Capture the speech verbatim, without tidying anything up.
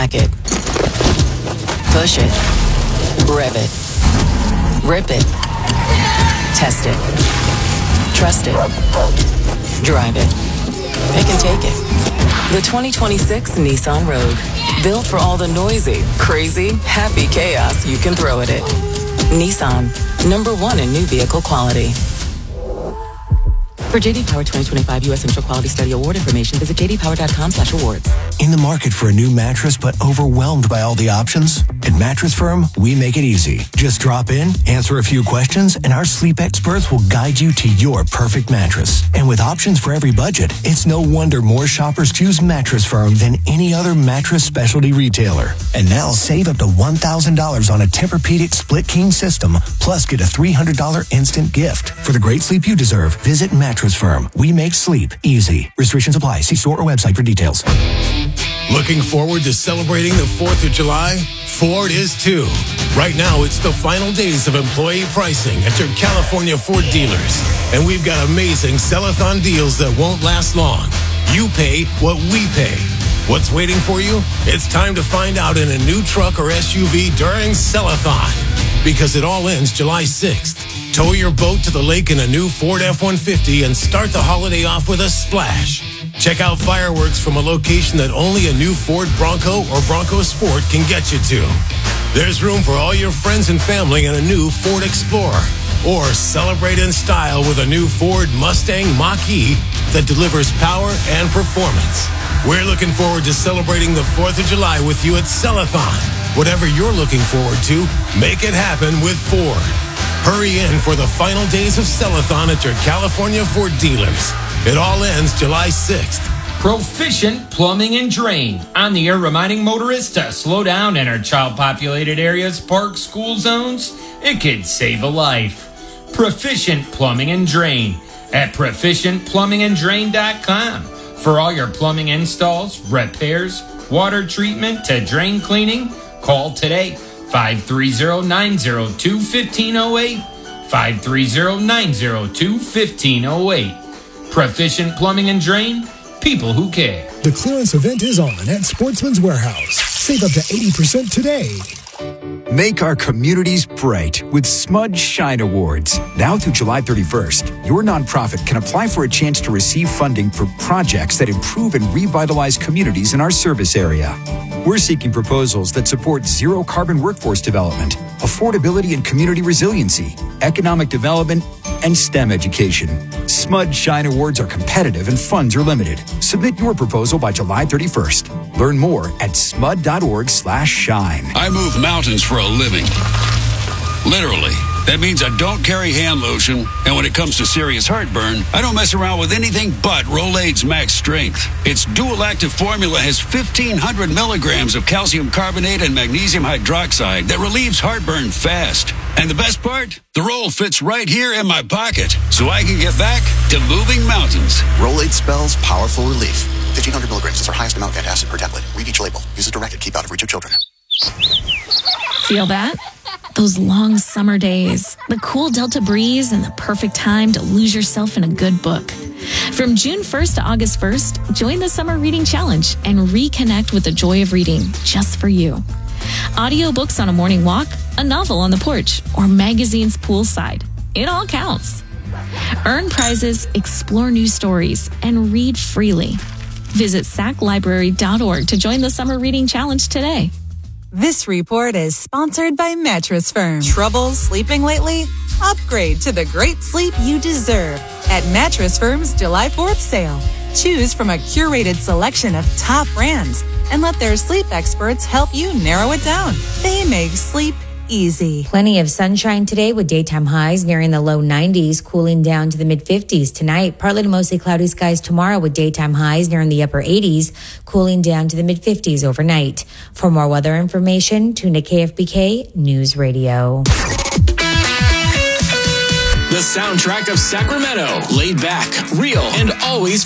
Pack it. Push it. Rev it. Rip it. Test it. Trust it. Drive it. Pick and take it. The twenty twenty-six Nissan Rogue. Built for all the noisy, crazy, happy chaos you can throw at it. Nissan, number one in new vehicle quality. For J D Power twenty twenty-five U S Initial Quality Study Award information, visit j d power dot com slash awards. In the market for a new mattress but overwhelmed by all the options? At Mattress Firm, we make it easy. Just drop in, answer a few questions, and our sleep experts will guide you to your perfect mattress. And with options for every budget, it's no wonder more shoppers choose Mattress Firm than any other mattress specialty retailer. And now save up to one thousand dollars on a Tempur-Pedic Split King system, plus get a three hundred dollars instant gift. For the great sleep you deserve, visit Mattress Firm. We make sleep easy. Restrictions apply. See store or website for details. Looking forward to celebrating the fourth of July? Ford is too. Right now, it's the final days of employee pricing at your California Ford dealers. And we've got amazing sell-a-thon deals that won't last long. You pay what we pay. What's waiting for you? It's time to find out in a new truck or S U V during sell-a-thon. Because it all ends July sixth. Tow your boat to the lake in a new Ford F one fifty and start the holiday off with a splash. Check out fireworks from a location that only a new Ford Bronco or Bronco Sport can get you to. There's room for all your friends and family in a new Ford Explorer. Or celebrate in style with a new Ford Mustang Mach-E that delivers power and performance. We're looking forward to celebrating the fourth of July with you at Sell-a-thon. Whatever you're looking forward to, make it happen with Ford. Hurry in for the final days of Sell-a-thon at your California Ford dealers. It all ends July sixth. Proficient Plumbing and Drain. On the air reminding motorists to slow down in our child-populated areas, parks, school zones. It could save a life. Proficient Plumbing and Drain at proficient plumbing and drain dot com. For all your plumbing installs, repairs, water treatment to drain cleaning, call today. five three zero, nine zero two, one five zero eight. five three zero, nine zero two, one five zero eight. Proficient Plumbing and Drain, people who care. The clearance event is on at Sportsman's Warehouse. Save up to eighty percent today. Make our communities bright with Smudge Shine Awards. Now through July thirty-first, your nonprofit can apply for a chance to receive funding for projects that improve and revitalize communities in our service area. We're seeking proposals that support zero carbon workforce development, affordability and community resiliency, economic development, and STEM education. Smudge Shine Awards are competitive and funds are limited. Submit your proposal by July thirty-first. Learn more at smud.org slash shine. I move mountains for a living. Literally. That means I don't carry hand lotion, and when it comes to serious heartburn, I don't mess around with anything but Rolaids Max Strength. Its dual-active formula has fifteen hundred milligrams of calcium carbonate and magnesium hydroxide that relieves heartburn fast. And the best part? The roll fits right here in my pocket, so I can get back to moving mountains. Rolaids spells powerful relief. fifteen hundred milligrams is our highest amount of antacid per tablet. Read each label. Use as directed. Keep out of reach of children. Feel that? Those long summer days, the cool Delta breeze, and the perfect time to lose yourself in a good book. From June first to August first, join the Summer Reading Challenge and reconnect with the joy of reading just for you. Audiobooks on a morning walk, a novel on the porch, or magazines poolside. It all counts. Earn prizes, explore new stories, and read freely. Visit sac library dot org to join the Summer Reading Challenge today. This report is sponsored by Mattress Firm. Trouble sleeping lately? Upgrade to the great sleep you deserve at Mattress Firm's July fourth sale. Choose from a curated selection of top brands and let their sleep experts help you narrow it down. They make sleep easy. Plenty of sunshine today with daytime highs nearing the low nineties, cooling down to the mid fifties tonight. Partly to mostly cloudy skies tomorrow with daytime highs nearing the upper eighties, cooling down to the mid fifties overnight. For more weather information, tune to K F B K News Radio. The soundtrack of Sacramento, laid back, real, and always